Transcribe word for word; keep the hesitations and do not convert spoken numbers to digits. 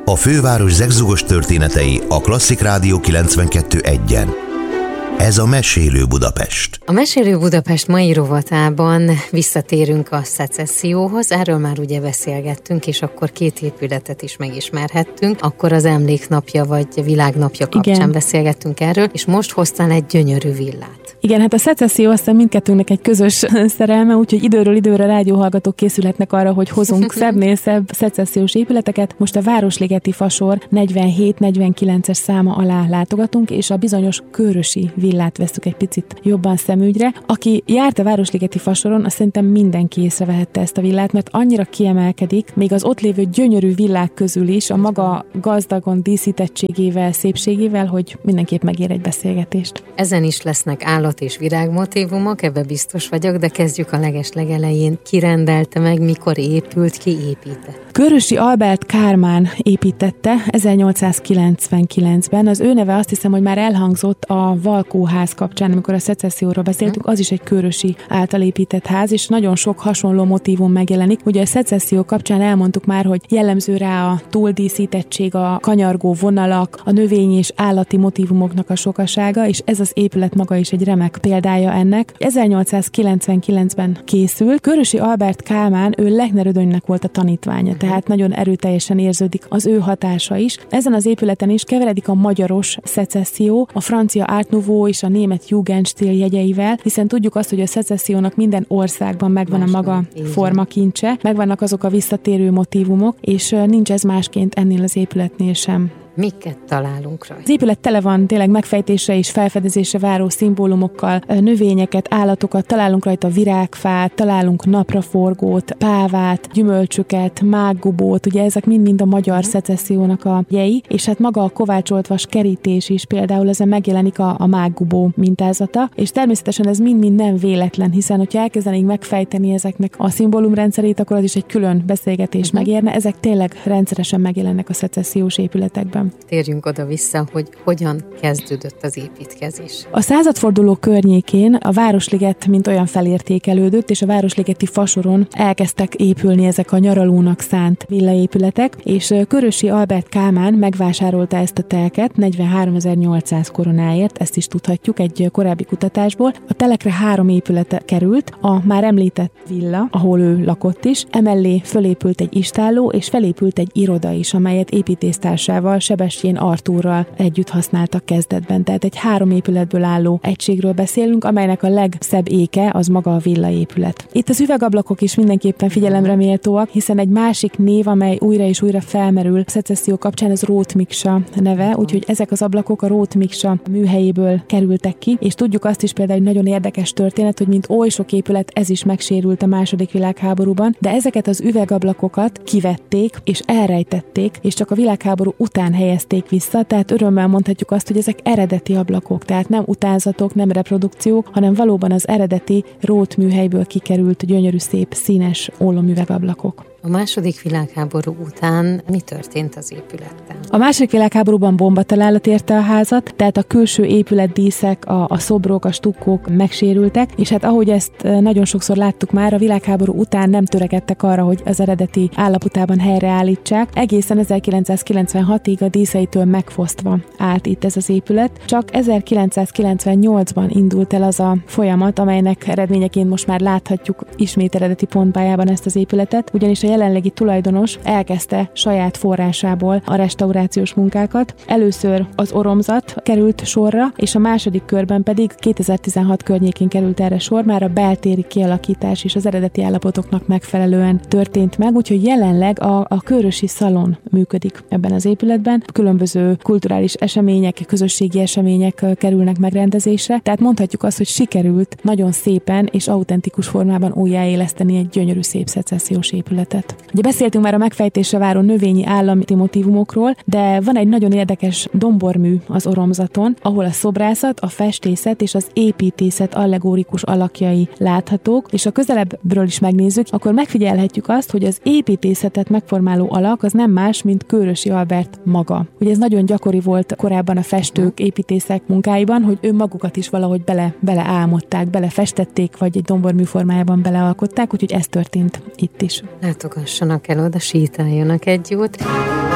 A főváros zegzugos történetei a Klasszik Rádió kilencvenkettő egyen. Ez a Mesélő Budapest. A Mesélő Budapest mai rovatában visszatérünk a szecesszióhoz, erről már ugye beszélgettünk, és akkor két épületet is megismerhettünk, akkor az Emléknapja vagy Világnapja kapcsán Igen. beszélgettünk erről, és most hoztál egy gyönyörű villát. Igen, hát a szecesszió aztán mindkettőnknek egy közös szerelme, úgyhogy időről időre rádióhallgatók készülhetnek arra, hogy hozunk szebbnél szebb szecessziós épületeket. Most a Városligeti Fasor negyvenhét negyvenkilences száma alá látogatunk, és a bizonyos Kőrösi villát veszük egy picit jobban szemügyre. Aki járt a Városligeti Fasoron, azt szerintem mindenki észrevehette ezt a villát, mert annyira kiemelkedik, még az ott lévő gyönyörű villák közül is a maga gazdagon díszítettségével, szépségével, hogy mindenképp megér egy beszélgetést. Ezen is lesznek állat és virágmotívumok, ebbe biztos vagyok, de kezdjük a legeslegelején. Ki rendelte meg, mikor épült, ki építette? Kőrösi Albert Kármán építette ezernyolcszázkilencvenkilencben. Az ő neve azt hiszem, hogy már elhangzott a Valkóház kapcsán, amikor a szecesszióról beszéltünk, az is egy kőrösi által épített ház, és nagyon sok hasonló motívum megjelenik. Ugye a szecesszió kapcsán elmondtuk már, hogy jellemző rá a túldíszítettség, a kanyargó vonalak, a növényi és állati motívumoknak a sokasága, és ez az épület maga is egy remek példája ennek. ezernyolcszázkilencvenkilencben készült. Kőrösi Albert Kálmán, ő Lechner Ödönynek volt a tanítványa, tehát nagyon erőteljesen érződik az ő hatása is. Ezen az épületen is keveredik a magyaros szecesszió, a francia Art Nouveau és a német Jugendstil jegyeivel, hiszen tudjuk azt, hogy a szecessziónak minden országban megvan a maga formakincse, megvannak azok a visszatérő motívumok, és nincs ez másként ennél az épületnél sem. Miket találunk rajta? Az épület tele van tényleg megfejtésre és felfedezésre váró szimbólumokkal, növényeket, állatokat, találunk rajta virágfát, találunk napraforgót, pávát, gyümölcsöket, mággubót, ugye ezek mind-mind a magyar szecessziónak a jei, és hát maga a kovácsolt vas kerítés is például ezen megjelenik a, a mággubó mintázata, és természetesen ez mind-mind nem véletlen, hiszen hogyha elkezdenénk megfejteni ezeknek a szimbólumrendszerét, akkor az is egy külön beszélgetés uh-huh. megérne. Ezek tényleg rendszeresen megjelennek a szecessziós épületekben. Térjünk oda-vissza, hogy hogyan kezdődött az építkezés. A századforduló környékén a Városliget mint olyan felértékelődött, és a Városligeti Fasoron elkezdtek épülni ezek a nyaralónak szánt villaépületek, és Kőrösi Albert Kálmán megvásárolta ezt a telket negyvenháromezer-nyolcszáz koronáért, ezt is tudhatjuk egy korábbi kutatásból. A telekre három épület került, a már említett villa, ahol ő lakott is, emellé fölépült egy istálló, és felépült egy iroda is, amelyet építésztársával, Sebestyén Artúrral együtt használtak kezdetben. Tehát egy három épületből álló egységről beszélünk, amelynek a legszebb éke az maga a villaépület. Itt az üvegablakok is mindenképpen figyelemre méltóak, hiszen egy másik név, amely újra és újra felmerül a szecesszió kapcsán, az Róth Miksa neve, úgyhogy ezek az ablakok a Róth Miksa műhelyéből kerültek ki, és tudjuk azt is például, hogy nagyon érdekes történet, hogy mint oly sok épület, ez is megsérült a második világháborúban, de ezeket az üvegablakokat kivették és elrejtették, és csak a világháború után helyezték vissza, tehát örömmel mondhatjuk azt, hogy ezek eredeti ablakok, tehát nem utánzatok, nem reprodukciók, hanem valóban az eredeti Róth műhelyből kikerült gyönyörű szép színes ólomüvegablakok. A második világháború után mi történt az épülettel? A második világháborúban bombatalálat érte a házat, tehát a külső épületdíszek, a, a szobrok, a stukkók megsérültek, és hát ahogy ezt nagyon sokszor láttuk már, a világháború után nem törekedtek arra, hogy az eredeti állapotában helyreállítsák. Egészen ezerkilencszázkilencvenhatig a díszeitől megfosztva állt itt ez az épület. Csak ezerkilencszázkilencvennyolcban indult el az a folyamat, amelynek eredményeként most már láthatjuk ismét eredeti pontpályában ezt az épületet, ugyanis a jelenlegi tulajdonos elkezdte saját forrásából a restaurációs munkákat. Először az oromzat került sorra, és a második körben pedig kétezer-tizenhat környékén került erre sor, már a beltéri kialakítás is az eredeti állapotoknak megfelelően történt meg, úgyhogy jelenleg a, a Kőrösi Szalon működik ebben az épületben. Különböző kulturális események, közösségi események kerülnek megrendezésre, tehát mondhatjuk azt, hogy sikerült nagyon szépen és autentikus formában újjáéleszteni egy gyönyörű szép szecessziós épületet. Ugye beszéltünk már a megfejtésre váró növényi állami motívumokról, de van egy nagyon érdekes dombormű az oromzaton, ahol a szobrászat, a festészet és az építészet allegórikus alakjai láthatók, és a közelebbről is megnézzük, akkor megfigyelhetjük azt, hogy az építészetet megformáló alak az nem más, mint Kőrösi Albert maga. Ugye ez nagyon gyakori volt korábban a festők, építészek munkáiban, hogy ő magukat is valahogy bele, bele álmodták, belefestették, vagy egy dombormű formájában belealkották, úgyhogy ez történt itt is. Látogassanak el oda, sétáljanak egy jót.